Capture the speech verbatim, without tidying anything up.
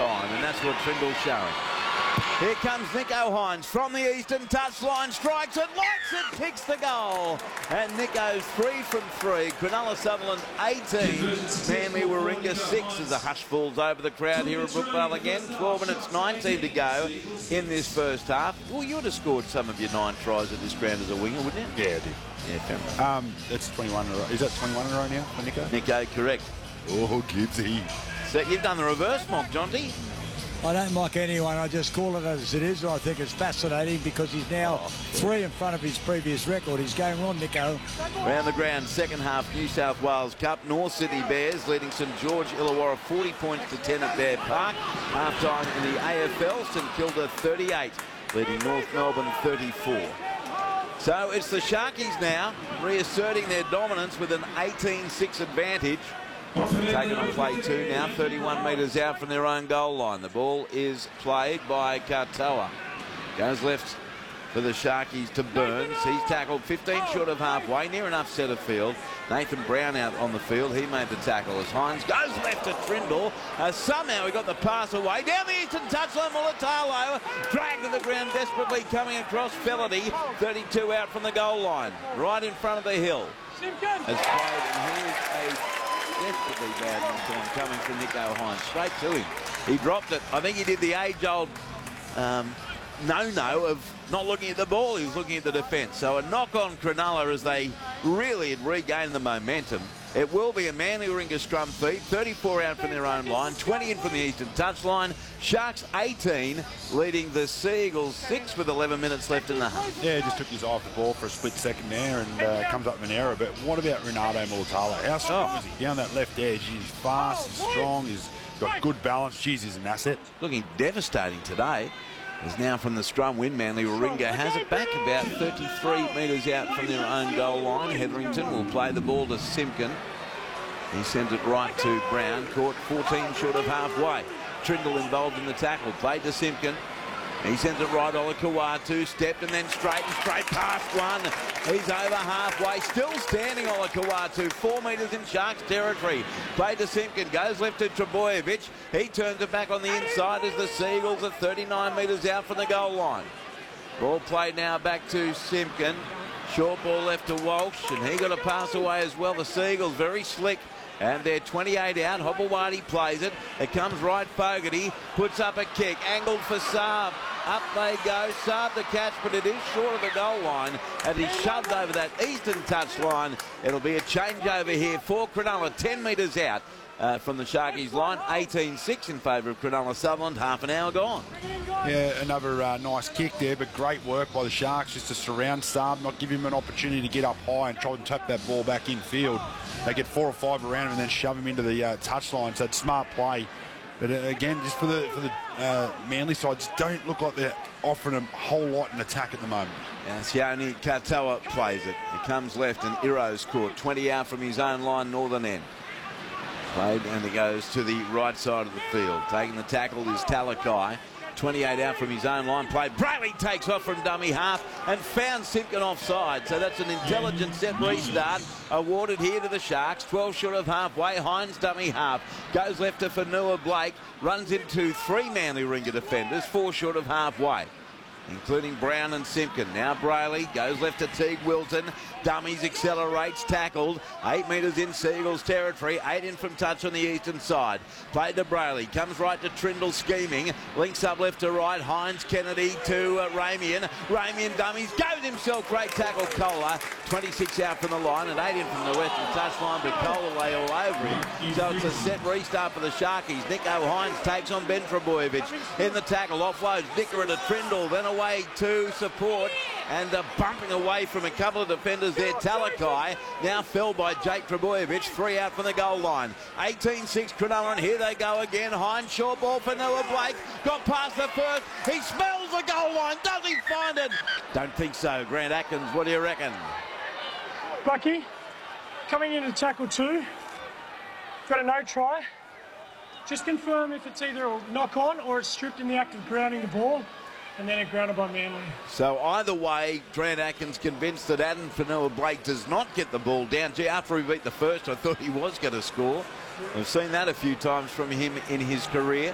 time, and that's what Trindle's showing. Here comes Nico Hines from the eastern touchline, strikes it, lights it, picks the goal. And Nico's three from three. Cronulla Sutherland eighteen, Manly Warringah six as the hush falls over the crowd here at Brookvale again. twelve minutes nineteen to go in this first half. Well, you would have scored some of your nine tries at this ground as a winger, wouldn't you? Yeah, I did. Yeah, fair enough. Um, that's twenty-one in a row. Is that twenty-one in a row now for Nico? Nico, correct. Oh, Gibbsy. So you've done the reverse mock, Jonty. I don't mock anyone, I just call it as it is. I think it's fascinating because he's now three in front of his previous record. He's going on, Nico. Round the ground, second half New South Wales Cup. North Sydney Bears leading St George Illawarra forty points to ten at Bear Park. Half time in the A F L, St Kilda thirty-eight, leading North Melbourne thirty-four. So it's the Sharkies now reasserting their dominance with an eighteen six advantage. Taken on play two now, thirty-one metres out from their own goal line. The ball is played by Katoa. Goes left for the Sharkies to Burns. He's tackled fifteen short of halfway, near enough centre field. Nathan Brown out on the field. He made the tackle as Hines goes left to Trindle. Uh, somehow he got the pass away. Down the eastern touchline, Mulatalo dragged to the ground desperately, coming across Felity. thirty-two out from the goal line, right in front of the hill. Has played, and here's a desperately bad one coming from Nico Hines. Straight to him. He dropped it. I think he did the age-old um, no-no of not looking at the ball. He was looking at the defence. So a knock on Cronulla as they really had regained the momentum. It will be a Manly Warringah scrum feed. thirty-four out from their own line, twenty in from the eastern touchline. Sharks eighteen, leading the Sea Eagles six with eleven minutes left in the half. Yeah, he just took his eye off the ball for a split second there and uh, comes up with an error. But what about Renato Mulatalo? How strong Oh. is he? Down that left edge, he's fast, he's strong, he's got good balance. Jeez, he's an asset. Looking devastating today. Is now from the scrum win. Manly Warringah has it back about thirty-three metres out from their own goal line. Hetherington will play the ball to Simpkin. He sends it right to Brown, caught fourteen short of halfway. Trindle involved in the tackle, played to Simpkin. He sends it right, Ola Kawatu, stepped and then straight and straight past one. He's over halfway, still standing Ola Kawatu, four metres in Sharks territory. Played to Simpkin, goes left to Trebojevic. He turns it back on the inside as the Seagulls are thirty-nine metres out from the goal line. Ball played now back to Simpkin. Short ball left to Walsh, and he got a pass away as well. The Seagulls very slick. And they're twenty-eight out. Hobblewadi plays it. It comes right. Fogarty puts up a kick. Angled for Saab. Up they go. Saab the catch, but it is short of the goal line. And he's shoved over that eastern touchline. It'll be a changeover here for Cronulla. ten metres out uh, from the Sharkies line. eighteen six in favour of Cronulla Sutherland. Half an hour gone. Yeah, another uh, nice kick there, but great work by the Sharks just to surround Saab, not give him an opportunity to get up high and try and tap that ball back in field. They get four or five around him and then shove him into the uh, touchline. So it's smart play. But uh, again, just for the for the uh, Manly side, just don't look like they're offering a whole lot in attack at the moment. Yeah, Sione Katoa plays it. It comes left and Iro's caught. twenty out from his own line, northern end. Played and it goes to the right side of the field. Taking the tackle is Talakai. twenty-eight out from his own line play. Brayley takes off from dummy half and found Simpkin offside. So that's an intelligent set restart awarded here to the Sharks. twelve short of halfway. Hines dummy half. Goes left to Fanua Blake. Runs into three Manly Warringah defenders. Four short of halfway, including Brown and Simpkin. Now Brayley goes left to Teague Wilton. Dummies, accelerates, tackled. Eight metres in Seagulls territory. Eight in from touch on the eastern side. Played to Brayley. Comes right to Trindle scheming. Links up left to right. Hines Kennedy to uh, Ramian. Ramian dummies. Goes himself. Great tackle, Kohler. twenty-six out from the line and eight in from the western touchline, but Kohler lay all over him. So it's a set restart for the Sharkies. Nico Hines takes on Ben Trebojevic in the tackle. Offloads Dicker to Trindle. Then away to support. And uh, bumping away from a couple of defenders there, Talakai. Now fell by Jake Trebojevic. Three out from the goal line. eighteen six Cronulla, and here they go again. Hines, short ball for Noah Blake. Got past the first. He smells the goal line. Does he find it? Don't think so. Grant Atkins, what do you reckon? Bucky, coming into tackle two. Got a no try. Just confirm if it's either a knock on or it's stripped in the act of grounding the ball, and then it grounded by Manly. So either way, Grant Atkins convinced that Adam Fanua Blake does not get the ball down. Gee, after he beat the first, I thought he was going to score. We've seen that a few times from him in his career.